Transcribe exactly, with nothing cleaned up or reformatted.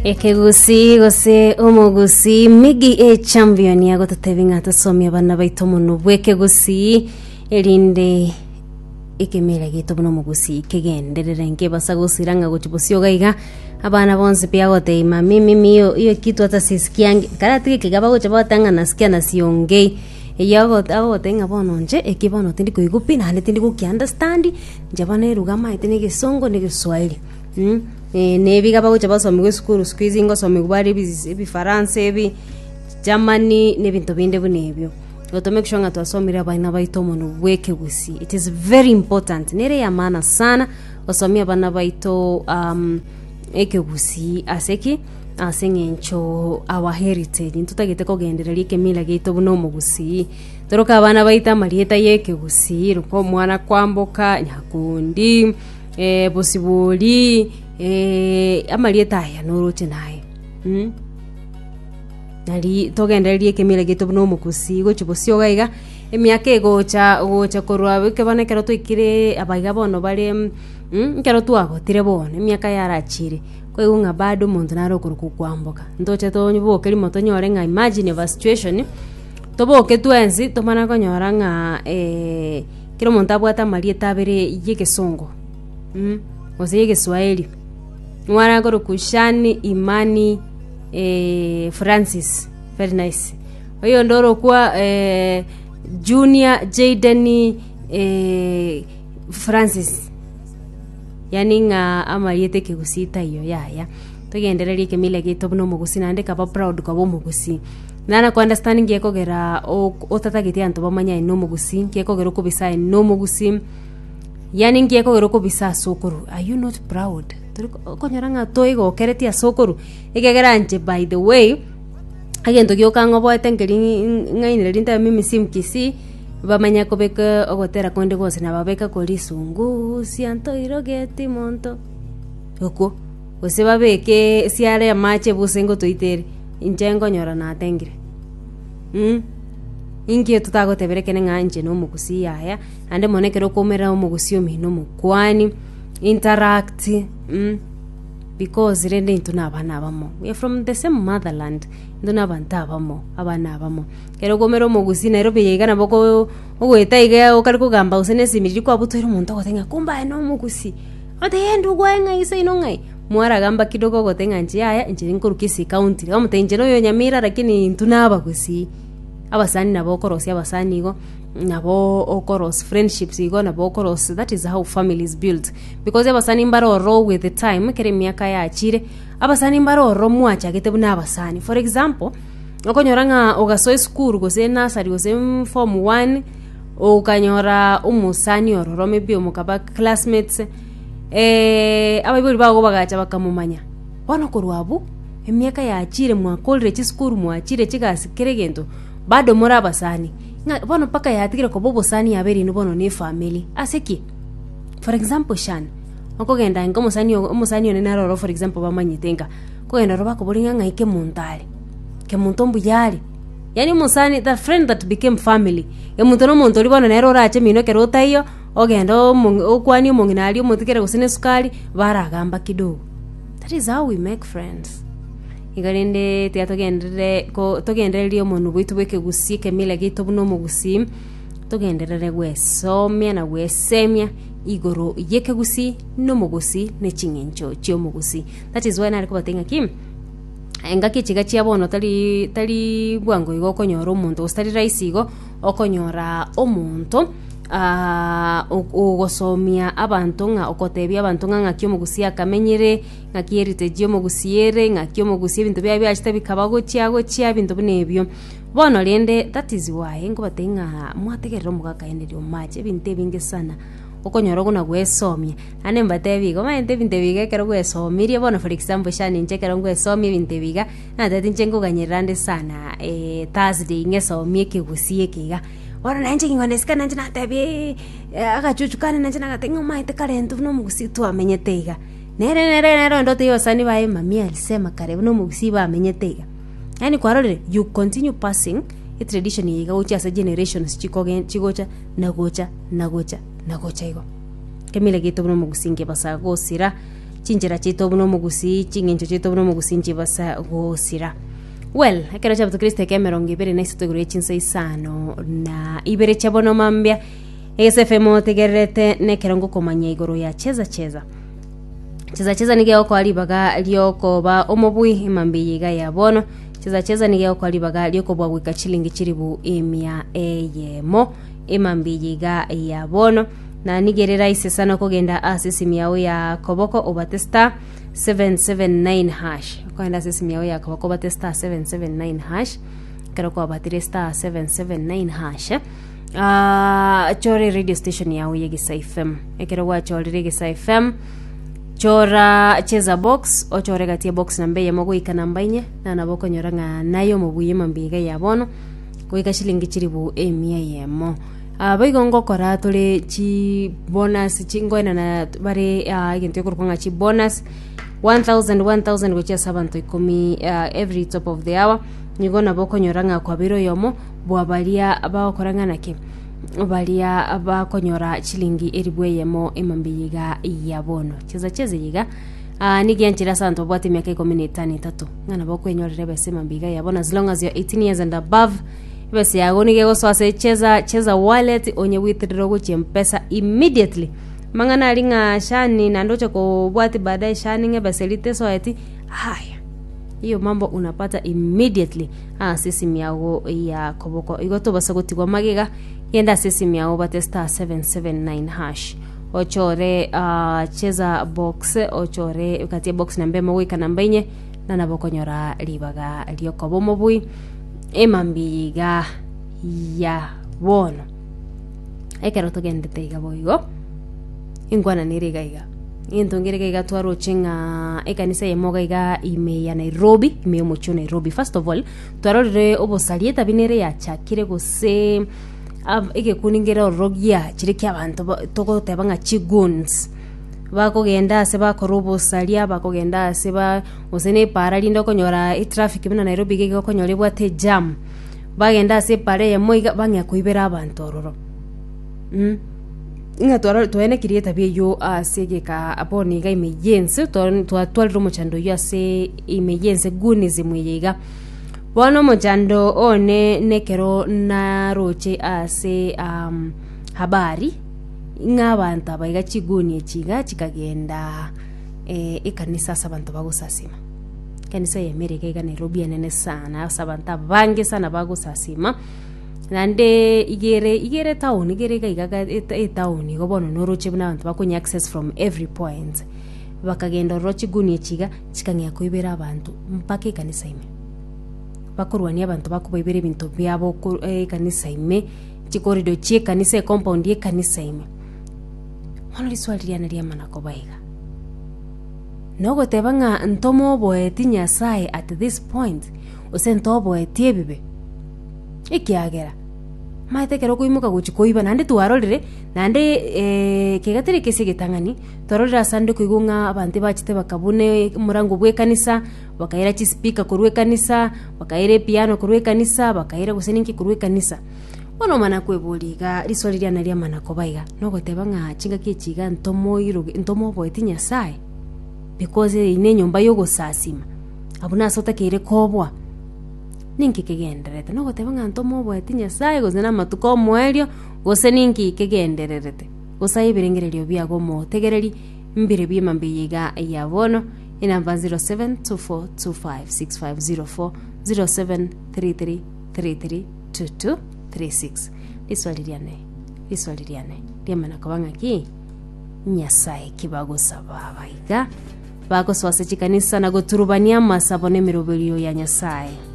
Ekegusi gose omogusi migi e champion ya gotatevinga tasomya bana baito muno bwekegusi elinde ikemera gito muno mugusi kegenderere nke basagusiranga guchibusyo gaiga abana bonse pia goteima mimi miyo iyo kitu hata sisikiange karati kigaba gochaba tanga nasikia nasiongei yago ago tenga bono nje ekibono tindi kuigupi na tindi ku understand jabane rugama itene gesongo ne Kiswahili mm eh nebiga bagocha basomi ku school squeeze ngo somi kubari bi France ebi Germany ne bintu binde bunebyo to make sure ngatu asomira bana baito mono weke gusi. It is very important nere ya maana sana osomia bana baito um eke gusi aseki asengencho our heritage ntutagite kogenderera ikemila gito buno mugusi toroka abana baita marieta yeke gusi ruko mwana kwamboka nyakundi eh posibuli eh amarieta ya noroche naye mm nali togenderera ikemila gito buno mugusi gochibosyo gaiga emyaka egocha gocha korwa bike banekero twikire abaiga bono bare mm kero twago tire bone emyaka yarachire kwegunga bado muntu naro kuruku kwamboka ndoche tonyo boke limo tonyore nga imagine a situation toboke twenzi tomana konyora nga eh kiro muntu abwata marieta abere yeke songo mm ose yeke Swahili nwara kuruku Shani Imani eh Francis very nice oyo ndoro kwa eh Junior Jaden eh Francis yani nga amayete kegusita iyo yaya togenderera ikemile gito buno mugusi nande kaba proud kwa mugusi nana ku understanding yeko gera otatagite anto bamanya ino mugusi yeko gero kubisa no mugusi yani ngiyeko gero kubisa sokuru. Are you not proud? Konyaranga toigo kereti asokuru ikegera nje by the way agento gyoka ngoboete ngeri ngainire rinta mimi simkisi bamanya kobeka ogotera konde gose na babeka kolisungu sianto irogeti monto oko ose babeke siare amache busengo toitere injengo nyora na tengire mm ingi tutago tebereke nganje no mugusi yaya ande monekero komera omugusi omino mukwani interact mm because rende intuna abana abamo we are from the same motherland nduna abanta abamo abana abamo kero komero mugusi Nairobi yigana boko ogweta iga okari kugamba usene simiri kwa butero muntu gotenga kumba no mugusi ode yendu gwenga ise inongai mwara gamba kidogo gotenga nje aya nje nkurukisi county amutenje no yonyamira lakini ntuna abagusi abasani nabo korosi abasani go nabo okoros friendships igo nabo okoros. That is how families build because abasani mbaro ro with the time kere miaka ya achire abasani mbaro ro mwacha gete buna abasani. For example okonyoranga ogaso school gose nursery gose form one okanyora umusani ororo maybe omukaba classmates eh abayibuli bago bagacha bakamumanya bano korwabu emiaka ya achire mwakolre chi school mwachire chigasi keregento bado mora abasani nga bono paka yatigire ko bobo sani yaberi no bono ne family aseki. For example Shan okogenda ngo musani umusani one naroro for example bamanyitenga kogenda roba ko bolinga ngaike muntale ke muntombu yali yani musani the friend that became family e muntono montori bono nero rache mino ke rota iyo ogenda okwani omonginali omutikere gusene sukali baragamba kidogo. That is how we make friends. Igarende tia togendere ko togendereri omuntu bwitu bweke gusike mile gito buno mugusi togenderere gwesomya na gwesemya igoro yeke gusi no mugusi ne chingencho chyo mugusi. That is why nari kubatenga kim engaki chiga chiabono tali tali bwango igo konyora omuntu ostari raisigo okonyora omuntu ah ugosomia abantu nga okotebya abantu nga ngakyo mugusi akamenyere ngakierite gyo mugusiere ngakyo mugusi ebintu bya byachita bikabago chiago chia bintu bunebyo bono lende. That is why ngo batenga mwategerero mugaka endelio mache ebintu ebinge sana okonyora guna gwesomia ane mbatebigo mente ebintu biga kero gwesomirie bono for example Shani nche kero gwesomia ebintu biga na tati nchengo ganyerande sana eh Thursday ngesomie kegusie kiga ora nanje ngondeska nanje natabe agachuchukana nanje nagatenga maite karentu no mugusi tu amenyetega nere nere nere ndote yosani bae mami alisema kare no mugusi ba amenyetega yani kwarore you continue passing a tradition yiga uchi as generations chikogen chigocha nagocha nagocha nagocha igo kemile gito no mugusi nge basa gosira chinjira chito buno mugusi chingincho chito buno mugusi nchibasa gosira. Well, ekero chabuto Kristo kemerongo ibere na isito gure chinsa isano na ibere chabono mambia S F M tegerete nekerongo komanya igoro ya cheza cheza. Cheza cheza nige oko alibaga lioko ba omobui imambi yiga ya bono. Cheza cheza nige oko alibaga lioko bwa wika chilingi chiribu emia eyemo imambi yiga ya bono. Na nigerera ise sana kogenda asisi yawe ya koboko obatesta seven seven nine hash. Kogenda asisi yawe ya koboko obatesta seven seven nine hash. Kero kwa batiresta seven seven nine hash. Ah, uh, chore radio station yawe ya Gisa F M. Ekero wa chore Gisa F M. Chora cheza box o chore gatia box nambe ya mogo ikanamba inye na naboko nyoranga nayo mubuye mambiga ya bono kuika shilingi chiribu emia yemo. Uh, baigongo kora tole chi bonus chingoina na bare uh, igentyo kurkonga chi bonus one thousand one thousand gocha sabanto ikomi uh, every top of the hour nigona boko nyoranga kwa biro yomo bwabalia abakoranga nake balia abakonyora chilingi eribwe yemo imambiyiga yabono cheza cheze yiga uh, nigianchira santo bwati miaka ikomi na itatu ngana boko enyorere bese mambiga yabono as long as you're eighteen years and above bese yagoni gego swase cheza cheza wallet onye withdraw go chempesa immediately mangana linga shani na ndocho ko bwati baadaye shani nge bese liteso eti haya hiyo mambo unapata immediately ah sisi miago ya koboko igoto basagotigwa magega yenda sisi miago batesta seven seven nine hash ochore uh, cheza box ochore katia box nambe mawika nambenye na nabokonyora libaga lyokobo mobui emambiga ya bono ekero togende teiga boigo ingwana niriga iga intongere iga twaro chinga ekanisa yemoga iga ime ya Nairobi ime mucho Nairobi. First of all twarore obosalieta binere ya chakire gose ab ege kuningera rogia chiriki abantu togo tebanga chiguns bakogenda se bakorobo salia bakogenda se ba osene para lindo konyora e traffic bina Nairobi gege konyore bwate jam bagenda se pare ya moiga banya kuibera abantu ororo mm inga twara twene kirieta bie yo asege ka aponi ga emergency to twatwaliro mochando yo ase emergency gunize mwiyiga bono mochando one nekero na roche ase um, habari ng'abantu abaiga chiguni echiga chikagenda eh, ekanisa sabantu bagusasima kanisa yemereka iga Nairobi enene sana sabantu bange sana bagusasima nande igere igere town igere ga iga e town go bono no roche bina abantu bakonya access from every point bakagenda roche guni echiga chikangya kuibera abantu mpaka kanisa ime bakorwani abantu bakubaibere bintu byabo eh, kanisa ime chikorido chie kanisa compound ye kanisa ime ono liswaliriana ria manako baiga nogo tebanga ntomo boeti nyasaye at this point usento boeti ebibe ikiagera maite kero kuimuka guchikoiba nande twarorire nande eh kegatire kese gitangani twarorira sande kuigunga abantu bachite bakabune murango bwe kanisa bakaira chi speaker kurwe kanisa bakaire piano kurwe kanisa bakaira guseninki kurwe kanisa ono mana kweboliga risoliria na ria mana kobaiga no gotebanga chinga kichiga ntomo iruge ntomo boeti nyasaye because ine nyomba yogo sasima abuna sota kire kobwa ninki kegenderete no gotebanga ntomo boeti nyasaye gozena matuko mwerio gose ninki kegenderete gosai birengererio biago mo tegereri mbire bima mbiyiga ya bono inamba zero seven two four two five six five zero four zero seven three three three three two two three six liswaliriane liswaliriane riamana kabanga ki nyasaye kibago sababa iga bago swase chikanisa na goturubania masabone mirobelio ya nyasaye.